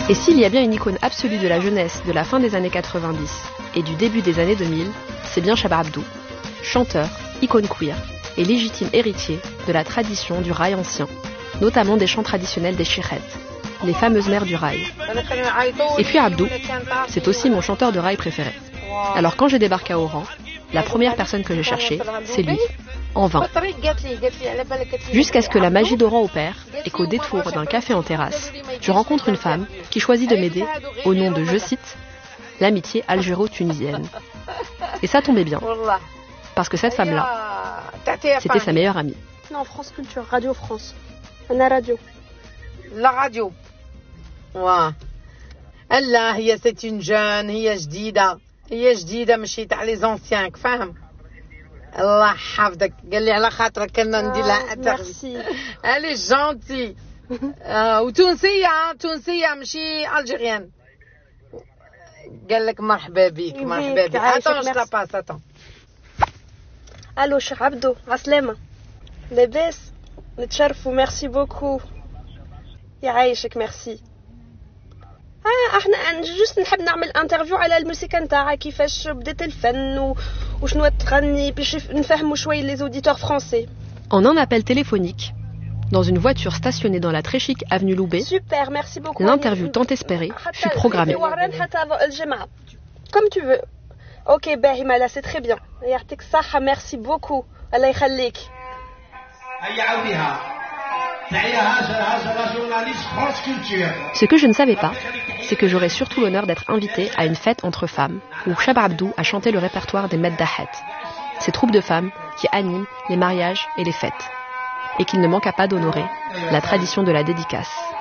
Et s'il y a bien une icône absolue de la jeunesse de la fin des années 90 et du début des années 2000, c'est bien Chaba Abdou, chanteur, icône queer et légitime héritier de la tradition du raï ancien, notamment des chants traditionnels des chirettes, les fameuses mères du raï. Et puis Abdou, c'est aussi mon chanteur de raï préféré. Alors quand j'ai débarqué à Oran, la première personne que j'ai cherchée, c'est lui, en vain. Jusqu'à ce que la magie d'Oran opère et qu'au détour d'un café en terrasse, je rencontre une femme qui choisit de m'aider au nom de, je cite, l'amitié algéro-tunisienne. Et ça tombait bien, parce que cette femme-là, c'était sa meilleure amie. Non, France Culture, Radio France. On a radio. La radio. Ouais. Allah, c'est une jeune, هي جديدة ماشي تاع لي زونسيان فاهم الله يحفظك قال لي على خاطرك كنا ندير لها ميرسي الي جونتي وتونسية ماشي الجيريان قال لك مرحبا بك اتون جو لاباس اتون الو شيخ عبدو عسلامة لاباس نتشرفوا ميرسي بوكو يعيشك ميرسي احنا جوست نحب نعمل انترفيو على الموسيقى نتاعها كيفاش بدات الفن وشنو تغني باش نفهموا شويه les auditeurs français. En un appel téléphonique, dans une voiture stationnée dans la très chic avenue Loubet, super, merci beaucoup. L'interview tant espérée fut programmée. Comme tu veux. Ok, باهي مالا, c'est très bien. يعطيك الصحة, merci beaucoup. الله يخليك. Ce que je ne savais pas, c'est que j'aurais surtout l'honneur d'être invitée à une fête entre femmes, où Chaba Abdou a chanté le répertoire des Meddahet, ces troupes de femmes qui animent les mariages et les fêtes, et qu'il ne manqua pas d'honorer la tradition de la dédicace.